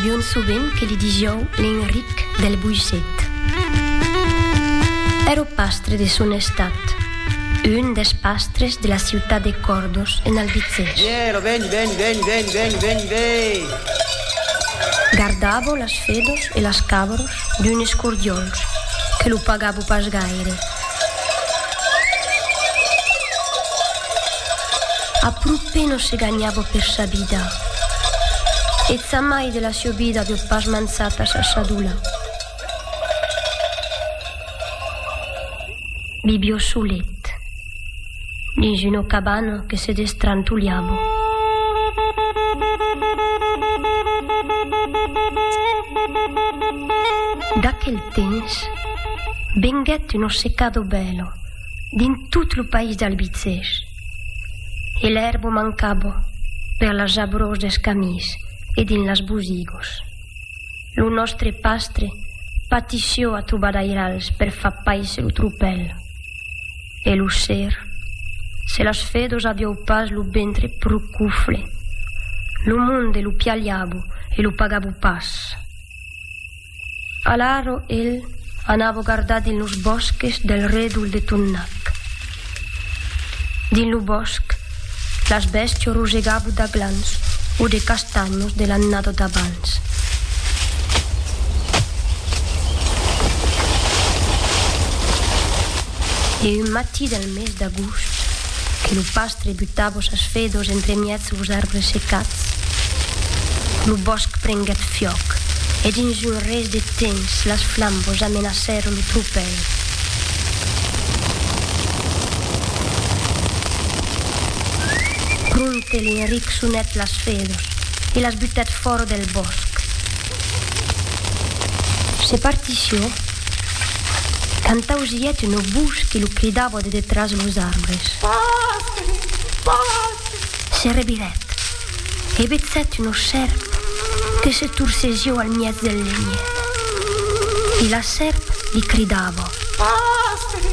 Havia un sovint que li dixiau l'Enric del Buisset. Era o pastre de son estat, un des pastres de la ciutat de Cordos en Albizès. Piero, veni. Guardavo las fedos e las cabros d'un escordiols che lo pagavo pas gaire. Appena se gagnavo per sa vida e mai della sua vida aveva pas manzata sa sadula. Vivio solet dins una cabana che se destrantuliavo. D'aquel temps venguet un ossecado bello din tutto il paese d'Albizès e l'erbo mancava per las abroses camis ed in las busigos. Lo nostre pastre patisció a trobar airals per fa paise lo trupel. E lo ser, se las fedos aviau pas lo ventre procufle, lo monde lo piagliavo e lo pagavo pas. Alaro el anavo guardad in los bosques del redul de Tunnac. Din lo bosc, las bestio rosegavo da glans o de castagnos de l'annado d'abans. E un matí del mes d'agost, che lo pastre buttavo sas fedos entre miez os arbres secats, lo bosc prenguet fioc, e dins un res de temps las flambos amenacero lo trupel. Prunte l'Enric sunet las fedos e las buttet foro del bosc. Se partició, cantausiet un obús que lo cridavo de detrás los arbres. Pastre! Se reviret e vezzet uno serp che se tursesió al miez del legne. E la serp gli gridava: Pastre!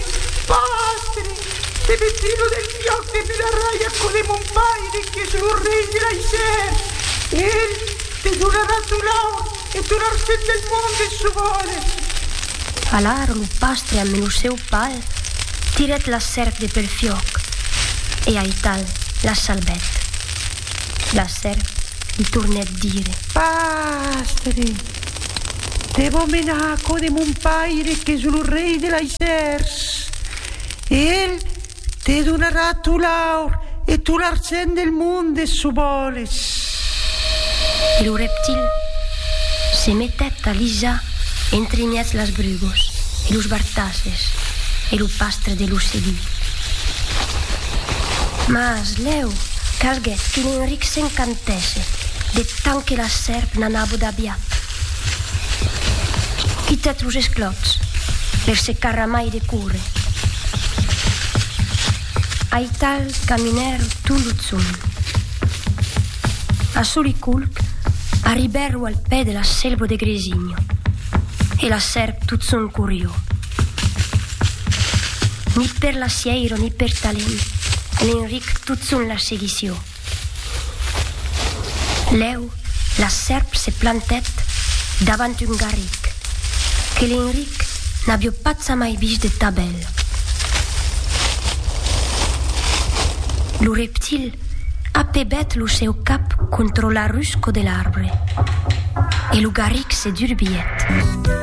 Se vestino del fioc de Milarraia con mon paire che sono re della Iser. Él te donarà tu laur e tu l'arcet del mondo e su vole. Alar lo pastre amb lo seu pal tiret la serp de pel fioc e aital la salvet. La serp gli tornet dire: Pastre, devo menaco de mon paire che sono re della Iser. Él te donarà tu laur e tu l'arcent del mondo e su voles. E lo reptil se mettet a lisar entre miez las brugos e los bartases e lo pastre de lo seguì. Mas leu casguet che l'Enric s'encantesse de tant que la serp n'anavo d'aviat. Quittet los esclots per se carramai de curre. Aital caminero tu l'uzzun. A soliculc arribero al pè della selva de Gresigno e la serp tuzzun curriò. Ni per la sieiro ni per talent l'Enric tuzzun la seguició. Leu la serp se plantet davant un garric che l'Enric n'avio pazza mai vist de tabel. Lo reptil appebet lo seu cap contro la rusco dell'arbre e lo garric se durbiet.